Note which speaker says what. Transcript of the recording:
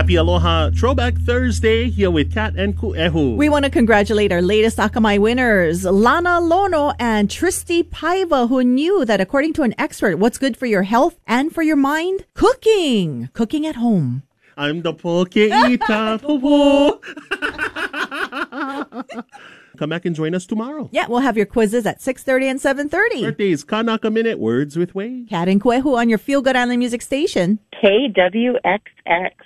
Speaker 1: Happy Aloha Throwback Thursday here with Kat and Ku'ehu.
Speaker 2: We want to congratulate our latest Akamai winners, Lana Lono and Tristy Paiva, who knew that according to an expert, what's good for your health and for your mind? Cooking. Cooking at home.
Speaker 1: I'm the poke eater. Come back and join us tomorrow.
Speaker 2: Yeah, we'll have your quizzes at 6:30 and 7:30.
Speaker 1: Birthdays, Kanaka Minute, Words with Wade.
Speaker 2: Kat and Kuehu on your Feel Good Island Music Station.
Speaker 3: KWXX.